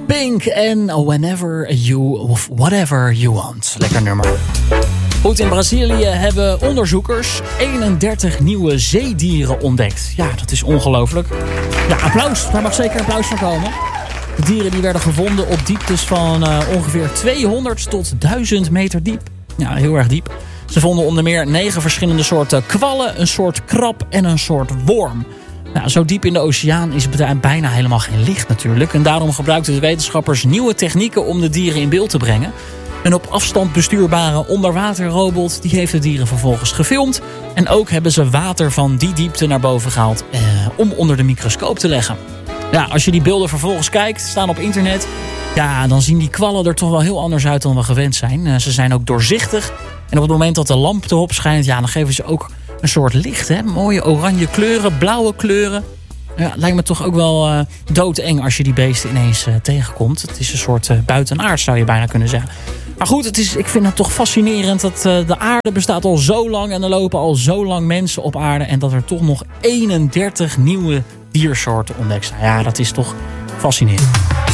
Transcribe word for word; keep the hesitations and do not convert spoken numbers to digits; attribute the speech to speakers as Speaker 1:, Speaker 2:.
Speaker 1: Pink en Whenever You, of Whatever You Want. Lekker nummer. Goed, in Brazilië hebben onderzoekers eenendertig nieuwe zeedieren ontdekt. Ja, dat is ongelooflijk. Ja, applaus. Daar mag zeker applaus voor komen. De dieren die werden gevonden op dieptes van uh, ongeveer tweehonderd tot duizend meter diep. Ja, heel erg diep. Ze vonden onder meer negen verschillende soorten kwallen, een soort krab en een soort worm. Nou, zo diep in de oceaan is bijna helemaal geen licht natuurlijk. En daarom gebruikten de wetenschappers nieuwe technieken om de dieren in beeld te brengen. Een op afstand bestuurbare onderwaterrobot die heeft de dieren vervolgens gefilmd. En ook hebben ze water van die diepte naar boven gehaald eh, om onder de microscoop te leggen. Ja, als je die beelden vervolgens kijkt, staan op internet, ja, dan zien die kwallen er toch wel heel anders uit dan we gewend zijn. Uh, ze zijn ook doorzichtig. En op het moment dat de lamp erop schijnt, ja, dan geven ze ook een soort licht. Hè? Mooie oranje kleuren, blauwe kleuren. Ja, lijkt me toch ook wel uh, doodeng als je die beesten ineens uh, tegenkomt. Het is een soort uh, buitenaard, zou je bijna kunnen zeggen. Maar goed, het is, ik vind het toch fascinerend dat uh, de aarde bestaat al zo lang. En er lopen al zo lang mensen op aarde. En dat er toch nog eenendertig nieuwe diersoorten ontdekt zijn. Ja, dat is toch fascinerend.